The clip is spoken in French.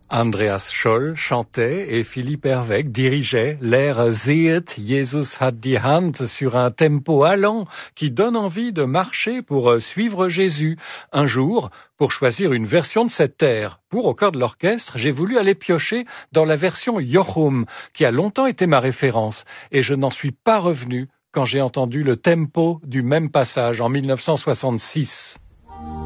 Andreas Scholl chantait et Philippe Herwegh dirigeait l'air Sehet, Jesus hat die Hand sur un tempo allant qui donne envie de marcher pour suivre Jésus. Un jour, pour choisir une version de cette air, pour au cœur de l'orchestre, j'ai voulu aller piocher dans la version Jochum, qui a longtemps été ma référence, et je n'en suis pas revenu quand j'ai entendu le tempo du même passage en 1966.